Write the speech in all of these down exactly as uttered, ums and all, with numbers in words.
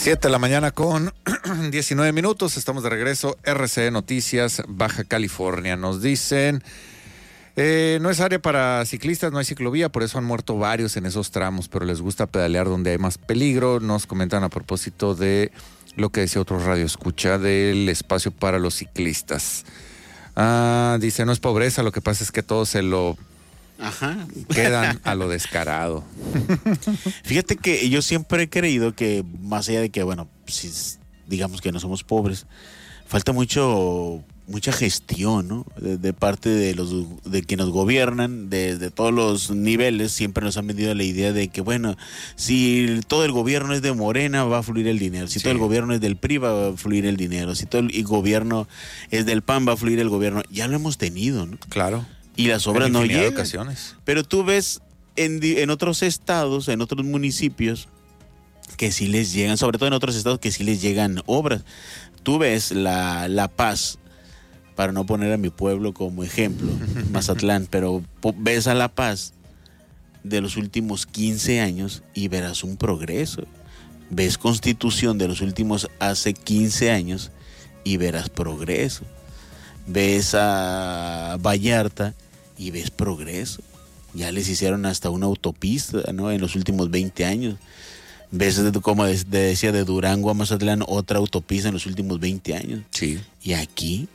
Siete de la mañana con diecinueve minutos, estamos de regreso. R C E Noticias, Baja California. Nos dicen, eh, no es área para ciclistas, no hay ciclovía, por eso han muerto varios en esos tramos, pero les gusta pedalear donde hay más peligro. Nos comentan a propósito de lo que decía otro radio escucha del espacio para los ciclistas. Ah, dice, no es pobreza, lo que pasa es que todos se lo... Ajá. quedan a lo descarado. Fíjate que yo siempre he creído que más allá de que, bueno, si digamos que no somos pobres, falta mucho mucha gestión, ¿no? De, de parte de los de quienes nos gobiernan, de, de todos los niveles. Siempre nos han vendido la idea de que, bueno, si todo el gobierno es de Morena, va a fluir el dinero. Si sí. todo el gobierno es del P R I, va a fluir el dinero. Si todo el gobierno es del P A N, va a fluir el gobierno. Ya lo hemos tenido, ¿no? Claro. Y las obras no llegan. Ocasiones. Pero tú ves en, en otros estados, en otros municipios, que sí les llegan, sobre todo en otros estados, que sí les llegan obras. Tú ves la, la Paz, para no poner a mi pueblo como ejemplo, Mazatlán, pero ves a La Paz de los últimos quince años y verás un progreso. Ves Constitución de los últimos hace quince años y verás progreso. Ves a Vallarta y ves progreso. Ya les hicieron hasta una autopista, ¿no? En los últimos veinte años. Ves, como decía, de Durango a Mazatlán, otra autopista en los últimos veinte años. Sí. Y aquí,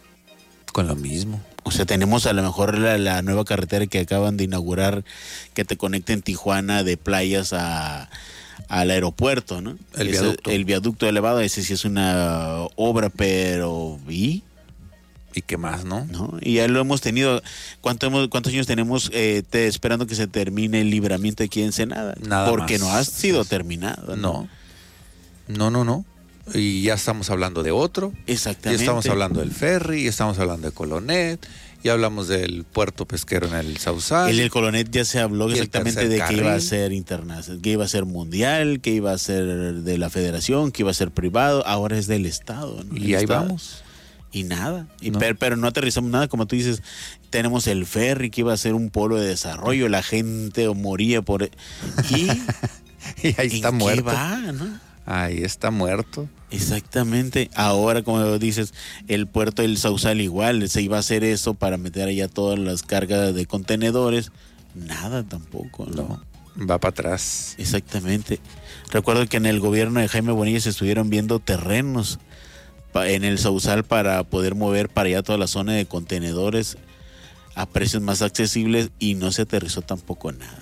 con lo mismo. O sea, tenemos a lo mejor la, la nueva carretera que acaban de inaugurar, que te conecta en Tijuana de playas a, al aeropuerto, ¿no? El ese, viaducto. El viaducto elevado, ese sí es una obra, pero... ¿y? ¿Y qué más, no? ¿No? Y ya lo hemos tenido. ¿Cuánto hemos, ¿Cuántos años tenemos eh, te, esperando que se termine el libramiento aquí en Ensenada? Nada Porque más. no ha sido terminado. No. No, no, no. Y ya estamos hablando de otro. Exactamente. Y estamos hablando del ferry, y estamos hablando de Colonet, y hablamos del puerto pesquero en el Sausal. El del Colonet ya se habló exactamente de carril. que iba a ser internacional, que iba a ser mundial, que iba a ser de la federación, que iba a ser privado. Ahora es del Estado, ¿no? Y el ahí Estado. vamos. Y nada, y no. Pero, pero no aterrizamos nada, como tú dices, tenemos el ferry que iba a ser un polo de desarrollo, la gente moría por... Y, y ahí está muerto. ¿Qué va, no? Ahí está muerto. Exactamente. Ahora, como dices, el puerto del Sausal igual, se iba a hacer eso para meter allá todas las cargas de contenedores. Nada tampoco, ¿no? No, va para atrás. Exactamente. Recuerdo que en el gobierno de Jaime Bonilla se estuvieron viendo terrenos en el Sausal para poder mover para allá toda la zona de contenedores a precios más accesibles y no se aterrizó tampoco nada.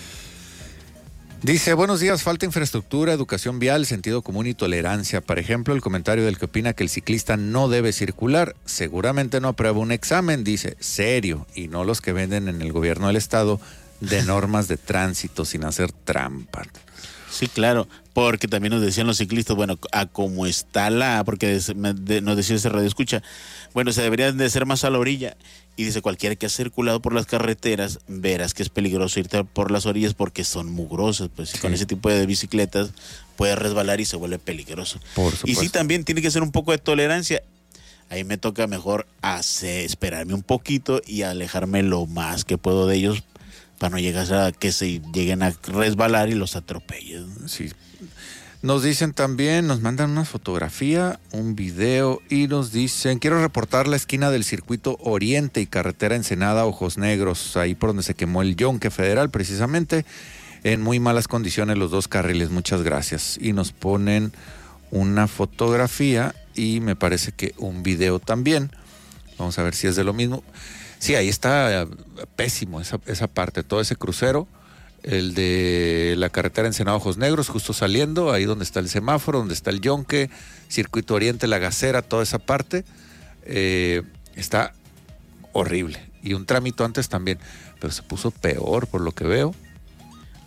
Dice, buenos días, falta infraestructura, educación vial, sentido común y tolerancia. Por ejemplo, el comentario del que opina que el ciclista no debe circular, seguramente no aprueba un examen, dice, serio, y no los que venden en el gobierno del estado de normas de tránsito sin hacer trampa. Sí, claro, porque también nos decían los ciclistas, bueno, a cómo está la, porque nos decía ese radio escucha, bueno, se deberían de ser más a la orilla, y dice, cualquiera que ha circulado por las carreteras, verás que es peligroso irte por las orillas porque son mugrosas, pues sí. Con ese tipo de bicicletas puedes resbalar y se vuelve peligroso. Por supuesto. Y sí, también tiene que ser un poco de tolerancia. Ahí me toca mejor hacer, esperarme un poquito y alejarme lo más que puedo de ellos, para no llegar a que se lleguen a resbalar y los atropellen. Sí. Nos dicen también, nos mandan una fotografía, un video y nos dicen, quiero reportar la esquina del circuito Oriente y carretera Ensenada Ojos Negros, ahí por donde se quemó el Yonque Federal precisamente, en muy malas condiciones los dos carriles, muchas gracias. Y nos ponen una fotografía y me parece que un video también. Vamos a ver si es de lo mismo. Sí, ahí está pésimo esa, esa parte, todo ese crucero, el de la carretera Ensenada Ojos Negros, justo saliendo, ahí donde está el semáforo, donde está el Yonque, Circuito Oriente, La Gacera, toda esa parte, eh, está horrible. Y un trámite antes también, pero se puso peor por lo que veo.